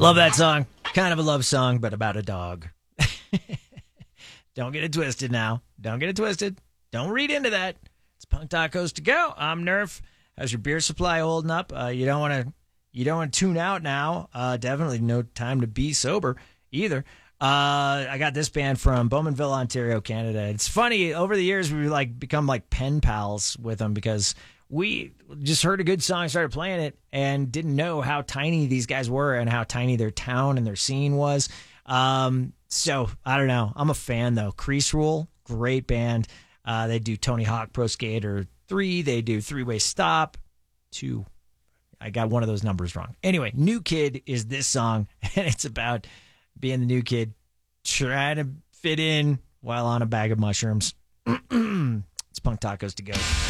Love that song. Kind of a love song, but about a dog. Don't get it twisted now. Don't get it twisted. Don't read into that. It's Punk Tacos to go. I'm Nerf. How's your beer supply holding up? You don't want to tune out now. Definitely no time to be sober either. I got this band from Bowmanville, Ontario, Canada. It's funny, over the years we've become like pen pals with them because we just heard a good song, started playing it, and didn't know how tiny these guys were and how tiny their town and their scene was. So I don't know. I'm a fan though. Crease Rule, great band. They do Tony Hawk Pro Skater 3. They do Three-Way Stop 2. I got one of those numbers wrong. Anyway, New Kid is this song, and it's about being the new kid, trying to fit in while on a bag of mushrooms. It's Punk Tacos to go.